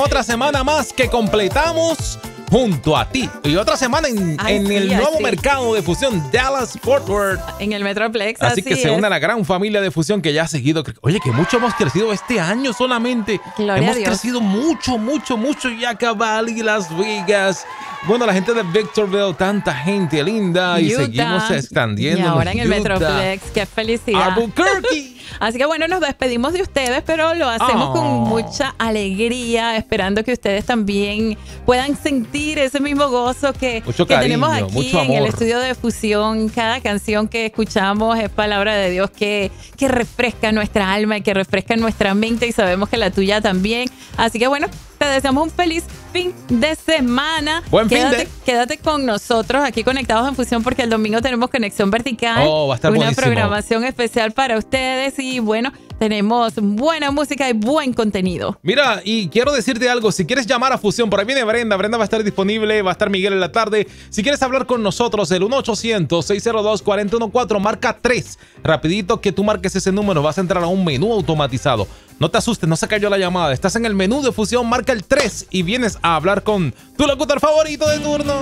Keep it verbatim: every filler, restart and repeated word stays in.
otra semana más que completamos junto a ti. Y otra semana en, Ay, en sí, el nuevo así. mercado de fusión Dallas-Fort Worth. En el Metroplex, Así, así que se es. une a la gran familia de fusión que ya ha seguido. cre- Oye, que mucho hemos crecido este año solamente. Gloria hemos a Dios. crecido mucho, mucho, mucho. Yaca Valley, Las Vegas. Bueno, la gente de Victorville, tanta gente linda. Y Utah. seguimos expandiendo. Y ahora en el Metroplex, qué felicidad. Albuquerque. Así que bueno, nos despedimos de ustedes, pero lo hacemos Oh. con mucha alegría, esperando que ustedes también puedan sentir ese mismo gozo que, Mucho que cariño, tenemos aquí mucho en el amor. estudio de fusión. Cada canción que escuchamos es palabra de Dios que, que refresca nuestra alma y que refresca nuestra mente, y sabemos que la tuya también. Así que bueno, te deseamos un feliz fin de semana. Buen fin quédate, de- quédate con nosotros aquí conectados en Fusión, porque el domingo tenemos Conexión Vertical. Oh, va a estar una buenísimo. programación especial para ustedes, y bueno, tenemos buena música y buen contenido. Mira, y quiero decirte algo. Si quieres llamar a Fusión, por ahí viene Brenda. Brenda va a estar disponible, va a estar Miguel en la tarde. Si quieres hablar con nosotros, el uno ochocientos, seis cero dos, cuatro uno cuatro, marca tres. Rapidito que tú marques ese número, vas a entrar a un menú automatizado. No te asustes, no se cayó la llamada. Estás en el menú de Fusión, marca el tres y vienes a hablar con tu locutor favorito de turno.